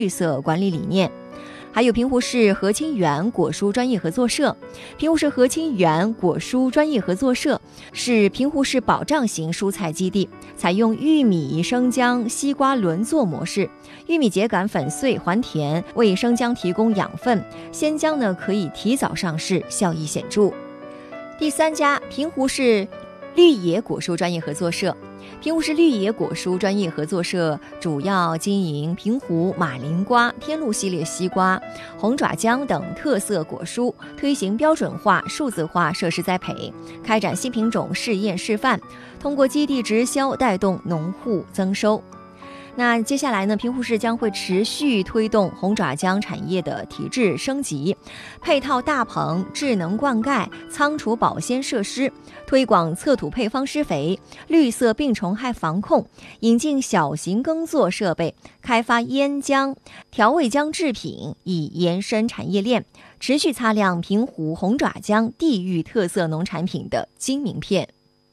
绿色管理理念。还有平湖市和清园果蔬专业合作社。平湖市和清园果蔬专业合作社是平湖市保障型蔬菜基地，采用玉米、生姜、西瓜轮作模式，玉米秸秆粉碎还田，为生姜提供养分，鲜姜呢可以提早上市，效益显著。第3家，平湖市绿野果蔬专业合作社。平湖市绿野果蔬专业合作社主要经营平湖马林瓜、天禄系列西瓜、红爪姜等特色果蔬，推行标准化、数字化设施栽培，开展新品种试验示范，通过基地直销带动农户增收。那接下来呢，平湖市将会持续推动红爪姜产业的提质升级，配套大棚、智能灌溉、仓储保鲜设施，推广测土配方施肥、绿色病虫害防控，引进小型耕作设备，开发腌姜、调味姜制品，以延伸产业链，持续擦亮平湖红爪姜地域特色农产品的金名片。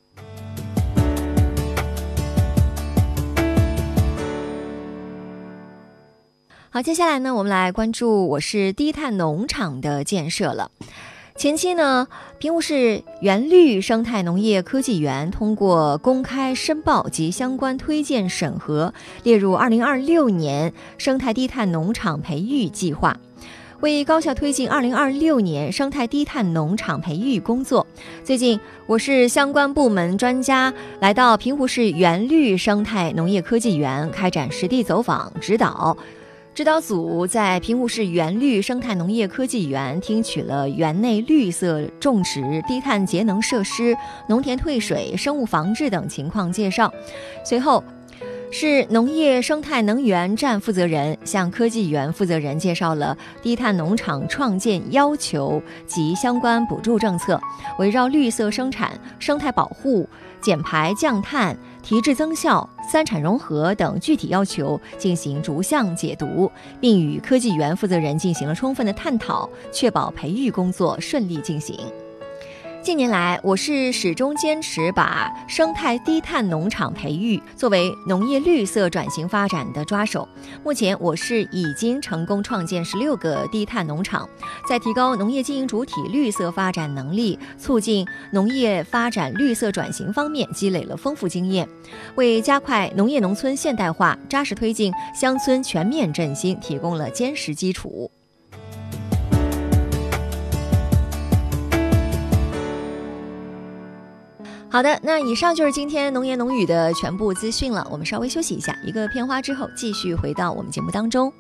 好，接下来呢，我们来关注我市低碳农场的建设了。前期呢，平湖市园绿生态农业科技园通过公开申报及相关推荐审核，列入2026年生态低碳农场培育计划。为高效推进2026年生态低碳农场培育工作，最近我市相关部门专家来到平湖市园绿生态农业科技园开展实地走访指导。指导组在平湖市园绿生态农业科技园听取了园内绿色种植、低碳节能设施、农田退水、生物防治等情况介绍。随后，市农业生态能源站负责人向科技园负责人介绍了低碳农场创建要求及相关补助政策，围绕绿色生产、生态保护、减排降碳、提质增效、三产融合等具体要求进行逐项解读，并与科技园负责人进行了充分的探讨，确保培育工作顺利进行。近年来，我市始终坚持把生态低碳农场培育作为农业绿色转型发展的抓手。目前，我市已经成功创建16个低碳农场，在提高农业经营主体绿色发展能力、促进农业发展绿色转型方面积累了丰富经验，为加快农业农村现代化、扎实推进乡村全面振兴提供了坚实基础。好的，那以上就是今天农言农语的全部资讯了。我们稍微休息一下，一个片花之后继续回到我们节目当中。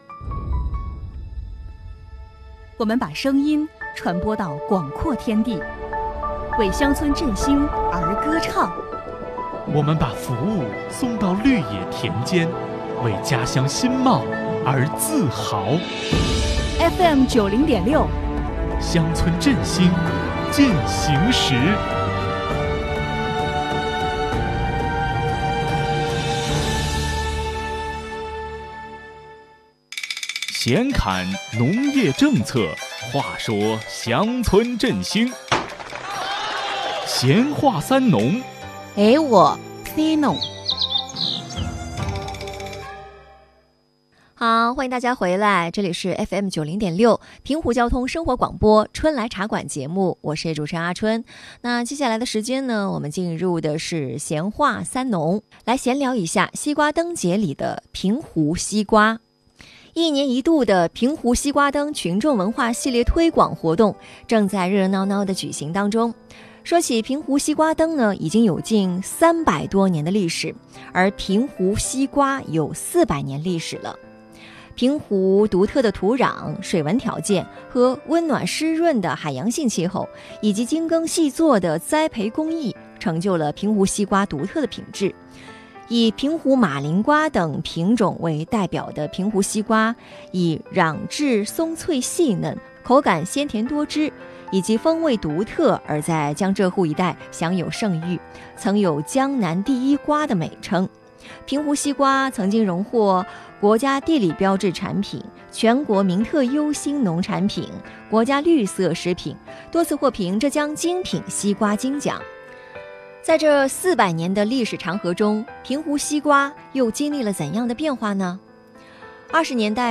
我们把声音传播到广阔天地，为乡村振兴而歌唱。 我们把服务送到绿野田间，为家乡新貌而自豪。 FM 90.6， 乡村振兴进行时。闲侃农业政策，话说乡村振兴。闲话三农， 我 C 农。 好，欢迎大家回来，这里是 FM 90.6平湖交通生活广播春来茶馆节目，我是主持人阿春。那接下来的时间呢，我们进入的是闲话三农，来闲聊一下西瓜灯节里的平湖西瓜。1年1度的平湖西瓜灯群众文化系列推广活动正在热热闹闹的举行当中。说起平湖西瓜灯呢，已经有近300多年的历史，而平湖西瓜有400年历史了。平湖独特的土壤、水文条件和温暖湿润的海洋性气候，以及精耕细作的栽培工艺，成就了平湖西瓜独特的品质。以平湖马林瓜等品种为代表的平湖西瓜，以壤质松脆细嫩、口感鲜甜多汁以及风味独特而在江浙沪一带享有盛誉，曾有江南第一瓜的美称。平湖西瓜曾经荣获国家地理标志产品、全国名特优新农产品、国家绿色食品，多次获评浙江精品西瓜金奖。在这400年的历史长河中，平湖西瓜又经历了怎样的变化呢 20年代